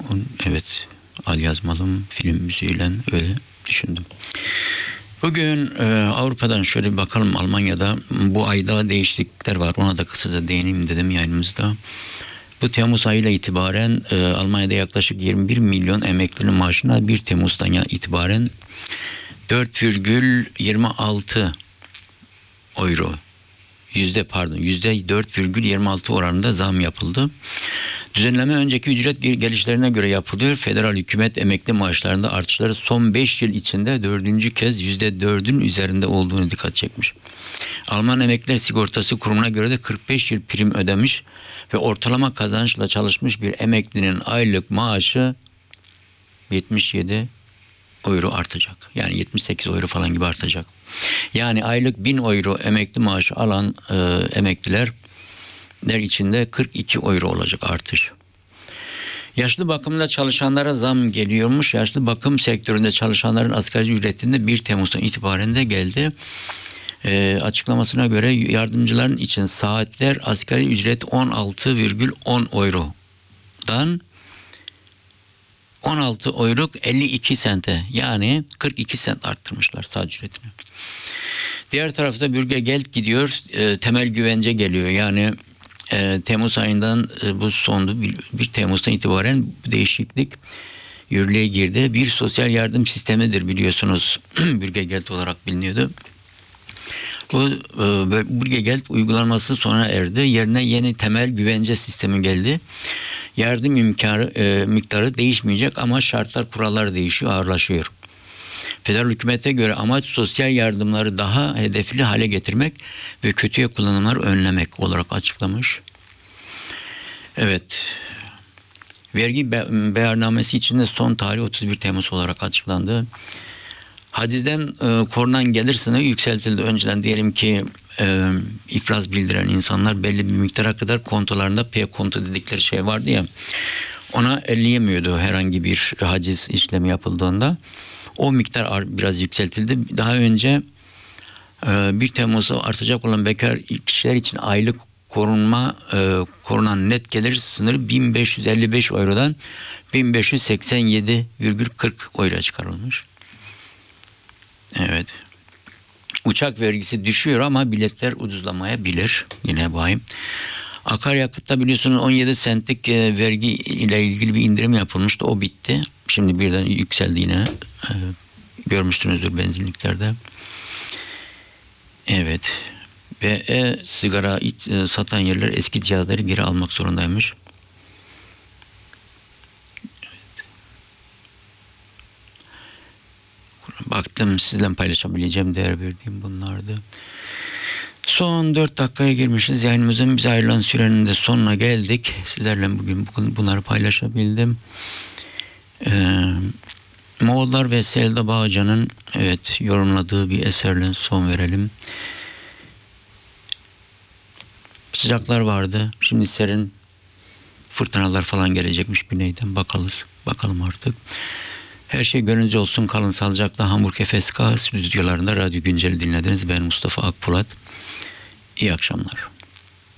Evet, Al Yazmalım film müziğiyle öyle düşündüm. Bugün Avrupa'dan şöyle bir bakalım. Almanya'da bu ayda değişiklikler var. Ona da kısaca değineyim dedim yayınımızda. Bu Temmuz ayıyla itibaren Almanya'da yaklaşık 21 milyon emeklinin maaşına 1 Temmuz'dan itibaren 4,26 euro %4,26 oranında zam yapıldı. Düzenleme önceki ücret gelişlerine göre yapılıyor. Federal hükümet emekli maaşlarında artışları son 5 yıl içinde 4. kez %4'ün üzerinde olduğunu dikkat çekmiş. Alman Emekliler Sigortası Kurumu'na göre de 45 yıl prim ödemiş ve ortalama kazançla çalışmış bir emeklinin aylık maaşı 77 euro artacak. Yani 78 euro falan gibi artacak. Yani aylık 1000 euro emekli maaşı alan emekliler içinde 42 euro olacak artış. Yaşlı bakımda çalışanlara zam geliyormuş. Yaşlı bakım sektöründe çalışanların asgari ücretinde 1 Temmuz'dan itibaren de geldi. Açıklamasına göre yardımcıların için saatler asgari ücret 16,10 eurodan 16 euro 52 sente, yani 42 sent arttırmışlar saat ücretini. Diğer tarafta Bürgergeld gidiyor, temel güvence geliyor. Yani Temmuz ayından bu sondu 1 Temmuz'dan itibaren bu değişiklik yürürlüğe girdi. Bir sosyal yardım sistemidir biliyorsunuz. Bürgergeld olarak biliniyordu. Bu Bürgergeld uygulanması sona erdi. Yerine yeni temel güvence sistemi geldi. Yardım miktarı değişmeyecek ama şartlar, kurallar değişiyor, ağırlaşıyor. Federal hükümete göre amaç sosyal yardımları daha hedefli hale getirmek ve kötüye kullanımları önlemek olarak açıklamış. Evet. Vergi beyannamesi için de son tarih 31 Temmuz olarak açıklandı. Hacizden korunan gelir sınırı yükseltildi. Önceden diyelim ki iflas bildiren insanlar belli bir miktara kadar kontolarında P konto dedikleri şey vardı ya, ona elleyemiyordu herhangi bir haciz işlemi yapıldığında. O miktar biraz yükseltildi. Daha önce 1 Temmuz'da artacak olan bekar kişiler için aylık korunan net gelir sınırı 1555 eurodan 1587,40 euroya çıkarılmış. Evet. Uçak vergisi düşüyor ama biletler ucuzlamayabilir. Yine vahim. Akaryakıtta biliyorsunuz 17 centlik vergi ile ilgili bir indirim yapılmıştı. O bitti. Şimdi birden yükseldi yine. Görmüşsünüzdür benzinliklerde. Evet. Ve sigara satan yerler eski cihazları geri almak zorundaymış. Evet. Baktım sizle paylaşabileceğim, değer verdiğim bunlardı. Son 4 dakikaya girmişiz. Yayınımızın bize ayrılan sürenin de sonuna geldik. Sizlerle bugün bunları paylaşabildim. Moğollar ve Selda Bağcan'ın yorumladığı bir eserle son verelim. Sıcaklar vardı. Şimdi serin, fırtınalar falan gelecekmiş güneyden. Bakalım artık. Her şey gönlünüzce olsun. Kalın sağlıcakla. Hamburg FSK stüdyolarında Radyo Güncel'i dinlediniz. Ben Mustafa Akpolat. İyi akşamlar.